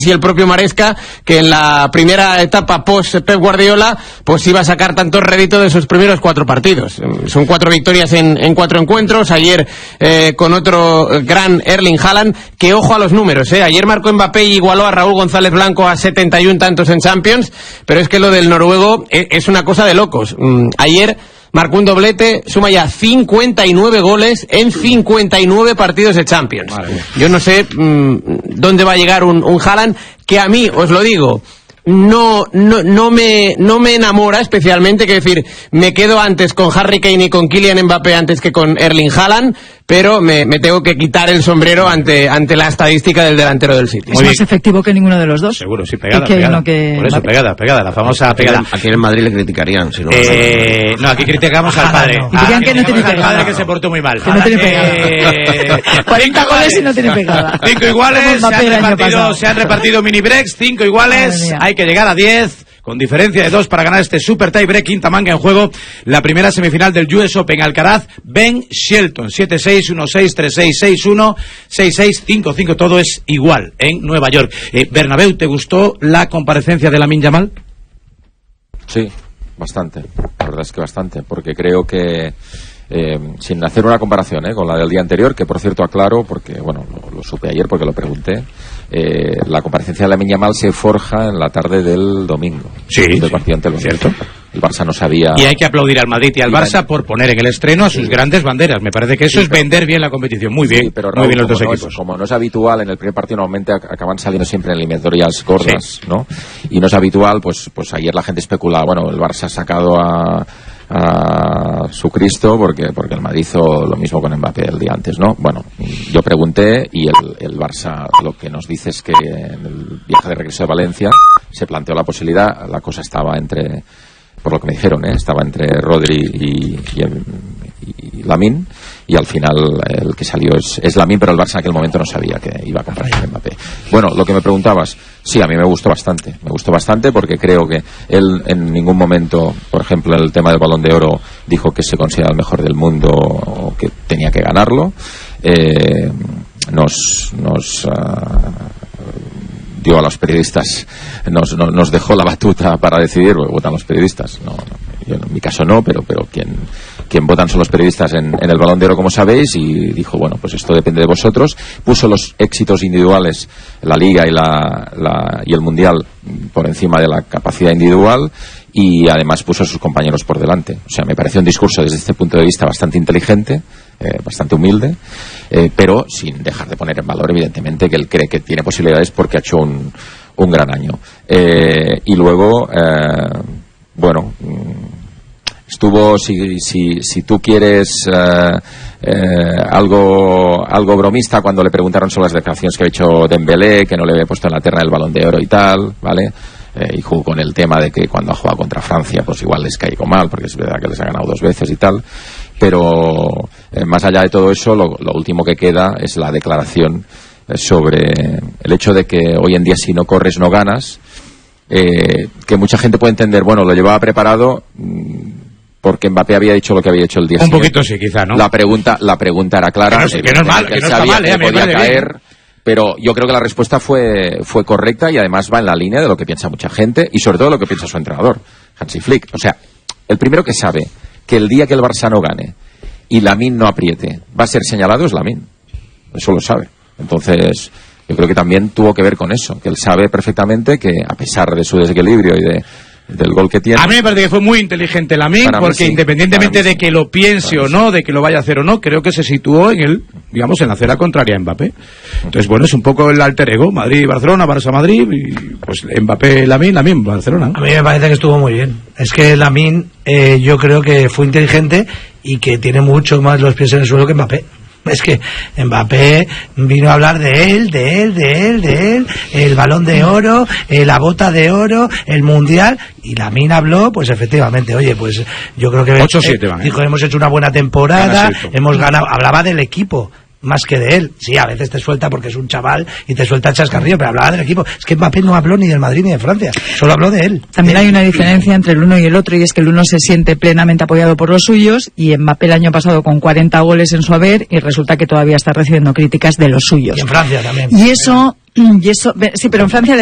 y el propio Maresca, que en la primera etapa post Pep Guardiola pues iba a sacar tanto rédito de sus primeros 4 partidos. Son 4 victorias en 4 encuentros. Ayer con otro gran Erling Haaland, que ojo a los números, ayer marcó Mbappé y igualó a Raúl González Blanco a 71 tantos en Champions, pero es que lo del noruego es una cosa de locos. Ayer marcó un doblete, suma ya 59 goles en 59 partidos de Champions. Yo no sé dónde va a llegar un Haaland que a mí, os lo digo, no me enamora especialmente, que decir, me quedo antes con Harry Kane y con Kylian Mbappé antes que con Erling Haaland, pero me tengo que quitar el sombrero ante la estadística del delantero del City. ¿Es más efectivo que ninguno de los dos? Seguro, sí, pegada. Por eso, pegada, la famosa pegada. Aquí en Madrid le criticarían, si no. No, aquí criticamos al padre. Y dirían que no tiene pegada. Al padre que se portó muy mal. Que no tiene pegada. 40 goles y no tiene pegada. 5 iguales, se han repartido mini breaks, 5 iguales, hay que llegar a 10. Con diferencia de 2 para ganar este Super Tie Break. Quinta manga en juego. La primera semifinal del US Open. Alcaraz, Ben Shelton. 7-6, 1-6, 3-6, 6-1, 6-6, 5-5. Todo es igual en Nueva York. Bernabéu, ¿te gustó la comparecencia de Lamine Yamal? Sí, bastante. La verdad es que bastante. Porque creo que, sin hacer una comparación con la del día anterior, que por cierto aclaro, porque bueno, lo supe ayer porque lo pregunté, la comparecencia de Lamine Yamal se forja en la tarde del domingo. Sí, del partido ante el Barça. Cierto. El Barça no sabía. Y hay que aplaudir al Madrid y al Barça por poner en el estreno a sus grandes banderas. Me parece que eso es vender bien la competición. Muy bien, pero Raúl, muy bien los dos equipos. Como no es habitual, en el primer partido normalmente acaban saliendo siempre en eliminatorias gordas, ¿no? Y no es habitual, pues ayer la gente especulaba, bueno, el Barça ha sacado a su Cristo porque el Madrid hizo lo mismo con Mbappé el día antes, ¿no? Bueno, yo pregunté y el Barça lo que nos dice es que en el viaje de regreso de Valencia se planteó la posibilidad, la cosa estaba entre, por lo que me dijeron, estaba entre Rodri y Lamine, y al final el que salió es Lamine, pero el Barça en aquel momento no sabía que iba a comprar a Mbappé. Bueno, lo que me preguntabas, sí, a mí me gustó bastante porque creo que él en ningún momento, por ejemplo en el tema del Balón de Oro, dijo que se considera el mejor del mundo o que tenía que ganarlo. Nos dio a los periodistas, nos dejó la batuta para decidir, votan los periodistas, yo en mi caso no, pero quien votan son los periodistas en el Balón de Oro, como sabéis, y dijo, bueno, pues esto depende de vosotros. Puso los éxitos individuales, la Liga y el Mundial por encima de la capacidad individual, y además puso a sus compañeros por delante. O sea, me pareció un discurso desde este punto de vista bastante inteligente, bastante humilde, pero sin dejar de poner en valor, evidentemente, que él cree que tiene posibilidades porque ha hecho un gran año. Y luego, bueno, estuvo, si tú quieres, algo bromista cuando le preguntaron sobre las declaraciones que ha hecho Dembélé, que no le había puesto en la terna del Balón de Oro y tal, ¿vale? Y jugó con el tema de que cuando ha jugado contra Francia pues igual les caigo mal, porque es verdad que les ha ganado 2 veces y tal, pero más allá de todo eso, lo último que queda es la declaración sobre el hecho de que hoy en día si no corres no ganas, que mucha gente puede entender, bueno, lo llevaba preparado porque Mbappé había dicho lo que había hecho el día siguiente. Un poquito sí, quizá, ¿no? La pregunta era clara, que no es mal, que no está mal, que podía caer. Pero yo creo que la respuesta fue correcta y además va en la línea de lo que piensa mucha gente y sobre todo lo que piensa su entrenador, Hansi Flick. O sea, el primero que sabe que el día que el Barça no gane y Lamine no apriete va a ser señalado es Lamine. Eso lo sabe. Entonces, yo creo que también tuvo que ver con eso, que él sabe perfectamente que a pesar de su desequilibrio y del gol que tiene. A mí me parece que fue muy inteligente Lamine, porque sí, independientemente de que lo piense o no, de que lo vaya a hacer o no, creo que se situó en en la acera contraria a Mbappé. Entonces, bueno, es un poco el alter ego, Madrid-Barcelona, Barça-Madrid, y pues Mbappé-Lamine, Lamine-Barcelona. A mí me parece que estuvo muy bien. Es que Lamine, yo creo que fue inteligente y que tiene mucho más los pies en el suelo que Mbappé. Es que Mbappé vino a hablar de él, el Balón de Oro, la bota de oro, el Mundial, y Lamine habló, pues efectivamente, oye, pues yo creo que 8-7 dijo, hemos hecho una buena temporada, hemos ganado, hablaba del equipo más que de él. Sí, a veces te suelta porque es un chaval y te suelta el chascarrillo, pero hablaba del equipo. Es que Mbappé no habló ni del Madrid ni de Francia, solo habló de él. También hay una diferencia entre el uno y el otro, y es que el uno se siente plenamente apoyado por los suyos, y Mbappé el año pasado con 40 goles en su haber, y resulta que todavía está recibiendo críticas de los suyos. Y en Francia también. Y eso Y eso, sí, pero en Francia